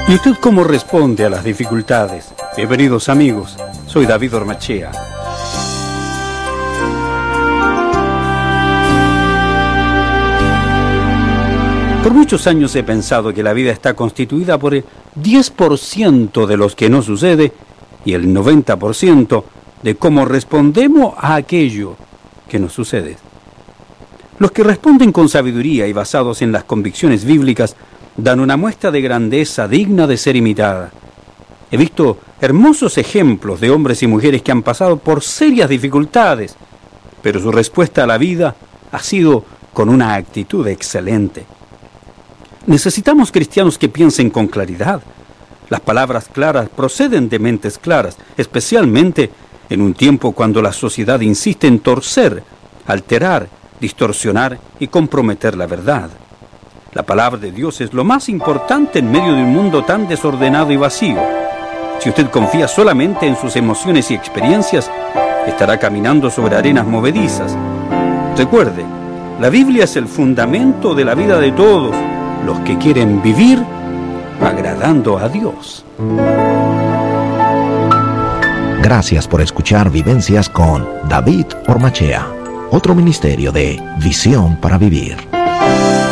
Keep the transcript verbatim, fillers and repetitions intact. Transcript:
¿Y usted cómo responde a las dificultades? Bienvenidos amigos, soy David Ormachea. Por muchos años he pensado que la vida está constituida por el diez por ciento de los que no sucede y el noventa por ciento de cómo respondemos a aquello que nos sucede. Los que responden con sabiduría y basados en las convicciones bíblicas dan una muestra de grandeza digna de ser imitada. He visto hermosos ejemplos de hombres y mujeres que han pasado por serias dificultades, pero su respuesta a la vida ha sido con una actitud excelente. Necesitamos cristianos que piensen con claridad. Las palabras claras proceden de mentes claras, especialmente en un tiempo cuando la sociedad insiste en torcer, alterar, distorsionar y comprometer la verdad. La palabra de Dios es lo más importante en medio de un mundo tan desordenado y vacío. Si usted confía solamente en sus emociones y experiencias, estará caminando sobre arenas movedizas. Recuerde, la Biblia es el fundamento de la vida de todos los que quieren vivir agradando a Dios. Gracias por escuchar Vivencias con David Ormachea, otro ministerio de Visión para Vivir.